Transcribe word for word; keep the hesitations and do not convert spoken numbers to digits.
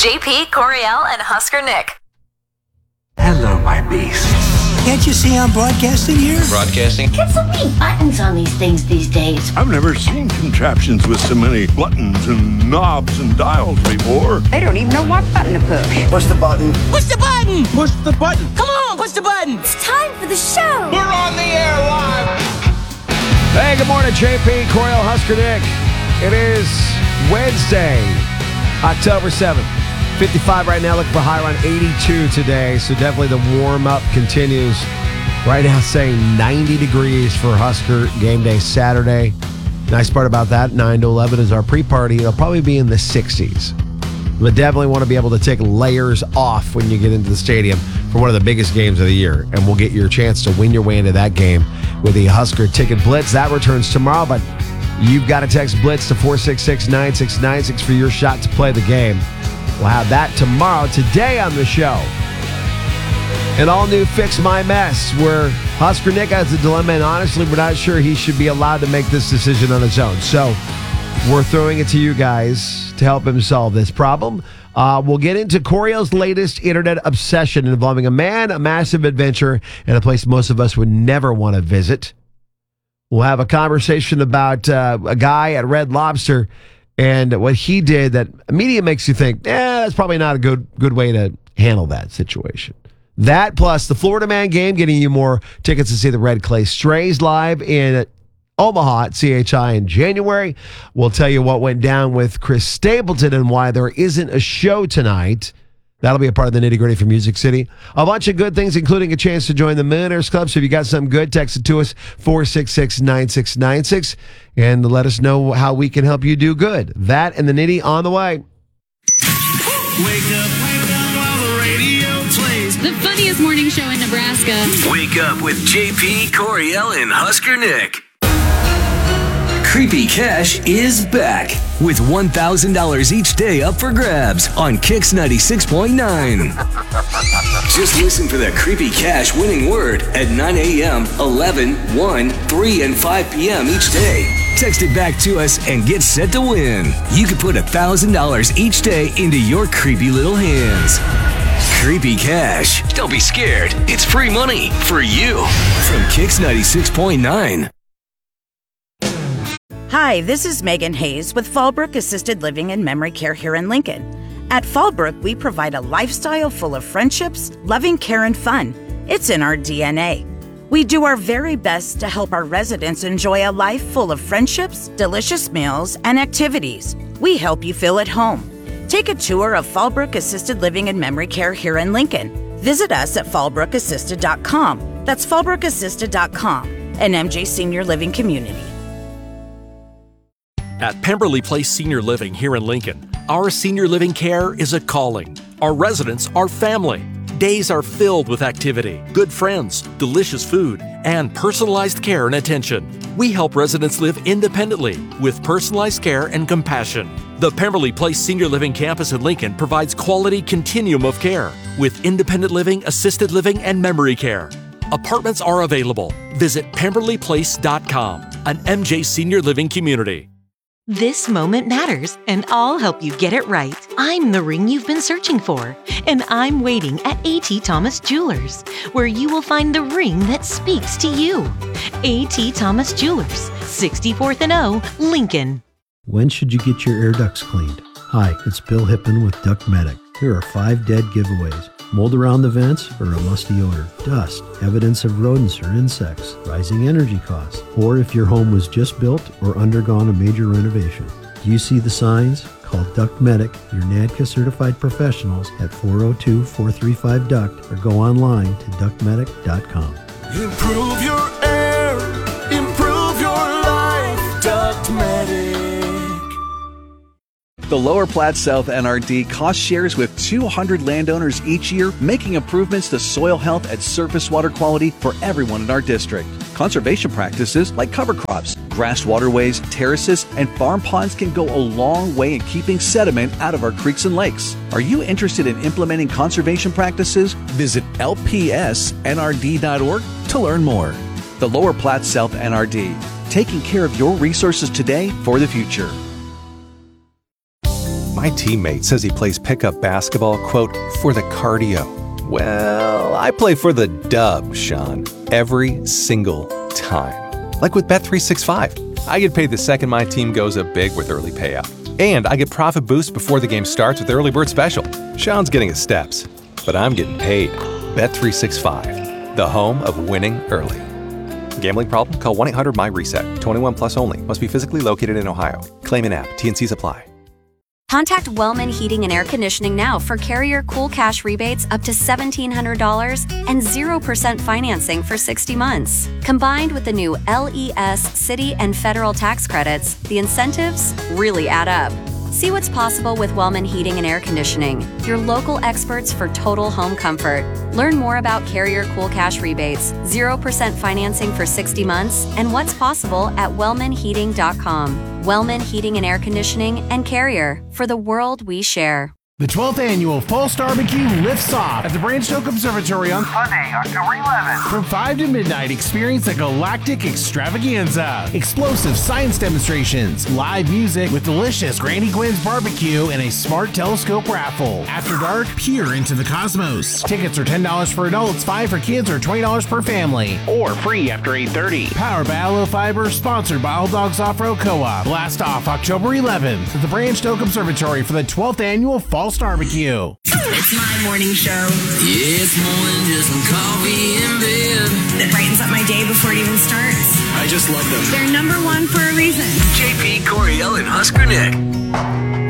J P, Coriel, and Husker Nick. Hello, my beasts. Can't you see I'm broadcasting here? Broadcasting? Kids so many buttons on these things these days. I've never seen contraptions with so many buttons and knobs and dials before. They don't even know what button to push. Push the button. Push the button! Push the button. Come on, push the button! It's time for the show. We're on the air live. Hey, good morning, J P, Coriel, Husker Nick. It is Wednesday, October seventh. fifty-five right now, looking for high around eighty-two today. So definitely the warm-up continues. Right now saying ninety degrees for Husker game day Saturday. Nice part about that, nine to eleven is our pre-party. It'll probably be in the sixties. But definitely want to be able to take layers off when you get into the stadium for one of the biggest games of the year. And we'll get your chance to win your way into that game with the Husker Ticket Blitz. That returns tomorrow, but you've got to text Blitz to four six six, nine six nine six for your shot to play the game. We'll have that tomorrow. Today on the show, an all-new Fix My Mess, where Husker Nick has a dilemma, and honestly, we're not sure he should be allowed to make this decision on his own. So we're throwing it to you guys to help him solve this problem. Uh, we'll get into Coriel's latest internet obsession involving a man, a massive adventure, and a place most of us would never want to visit. We'll have a conversation about uh, a guy at Red Lobster and what he did that immediately makes you think, eh, that's probably not a good good way to handle that situation. That plus the Florida Man game, getting you more tickets to see the Red Clay Strays live in Omaha at C H I in January. We'll tell you what went down with Chris Stapleton and why there isn't a show tonight. That'll be a part of the nitty-gritty for Music City. A bunch of good things, including a chance to join the Millionaires Club. So if you got something good, text it to us, four six six, nine six nine six, and let us know how we can help you do good. That and the nitty on the way. Wake up, wake up while the radio plays. The funniest morning show in Nebraska. Wake up with J P, Coriel, and Husker Nick. Creepy Cash is back with one thousand dollars each day up for grabs on Kix ninety-six point nine. Just listen for the Creepy Cash winning word at nine a.m., eleven, one, three, and five p.m. each day. Text it back to us and get set to win. You could put one thousand dollars each day into your creepy little hands. Creepy Cash. Don't be scared. It's free money for you. From Kix ninety-six point nine. Hi, this is Megan Hayes with Fallbrook Assisted Living and Memory Care here in Lincoln. At Fallbrook, we provide a lifestyle full of friendships, loving care, and fun. It's in our D N A. We do our very best to help our residents enjoy a life full of friendships, delicious meals, and activities. We help you feel at home. Take a tour of Fallbrook Assisted Living and Memory Care here in Lincoln. Visit us at fallbrook assisted dot com. That's fallbrook assisted dot com, an M J Senior Living community. At Pemberley Place Senior Living here in Lincoln, our senior living care is a calling. Our residents are family. Days are filled with activity, good friends, delicious food, and personalized care and attention. We help residents live independently with personalized care and compassion. The Pemberley Place Senior Living campus in Lincoln provides quality continuum of care with independent living, assisted living, and memory care. Apartments are available. Visit pemberley place dot com, an M J Senior Living community. This moment matters, and I'll help you get it right. I'm the ring you've been searching for, and I'm waiting at A T Thomas Jewelers, where you will find the ring that speaks to you. A T Thomas Jewelers, sixty-fourth and O, Lincoln. When should you get your air ducts cleaned? Hi, it's Bill Hippen with Duct Medic. Here are five dead giveaways. Mold around the vents or a musty odor, dust, evidence of rodents or insects, rising energy costs, or if your home was just built or undergone a major renovation. Do you see the signs? Call Duct Medic, your N A D C A certified professionals at four oh two, four three five, D U C T or go online to duct medic dot com. Improve your air, improve your life, Duct Medic. The Lower Platte South N R D cost shares with two hundred landowners each year, making improvements to soil health and surface water quality for everyone in our district. Conservation practices like cover crops, grassed waterways, terraces, and farm ponds can go a long way in keeping sediment out of our creeks and lakes. Are you interested in implementing conservation practices? Visit L P S N R D dot org to learn more. The Lower Platte South N R D, taking care of your resources today for the future. My teammate says he plays pickup basketball, quote, for the cardio. Well, I play for the dub, Sean, every single time. Like with Bet three sixty-five. I get paid the second my team goes up big with early payout. And I get profit boost before the game starts with the early bird special. Sean's getting his steps, but I'm getting paid. Bet three sixty-five, the home of winning early. Gambling problem? Call one eight hundred my reset. twenty-one plus only. Must be physically located in Ohio. Claim in app. T N Cs apply. Contact Wellman Heating and Air Conditioning now for Carrier Cool Cash rebates up to seventeen hundred dollars and zero percent financing for sixty months. Combined with the new L E S city and federal tax credits, the incentives really add up. See what's possible with Wellman Heating and Air Conditioning, your local experts for total home comfort. Learn more about Carrier Cool Cash rebates, zero percent financing for sixty months, and what's possible at wellman heating dot com. Wellman Heating and Air Conditioning and Carrier, for the world we share. The twelfth Annual Fall Barbecue lifts off at the Branch Oak Observatory on Sunday, October eleventh. From five to midnight, experience a galactic extravaganza. Explosive science demonstrations, live music with delicious Granny Gwen's barbecue, and a smart telescope raffle. After dark, peer into the cosmos. Tickets are ten dollars for adults, five dollars for kids, or twenty dollars per family. Or free after eight thirty. Powered by Aloe Fiber, sponsored by All Dogs Off-Road Co-op. Blast off October eleventh at the Branch Oak Observatory for the twelfth Annual Fall Barbecue. It's my morning show. Yeah, it's more than just some coffee in bed. It brightens up my day before it even starts. I just love them. They're number one for a reason. J P, Coriel, and Husker Nick.